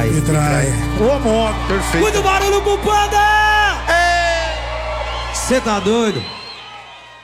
Me trai. Ô, modo. Perfeito. Muito barulho pro Panda! Cê tá doido?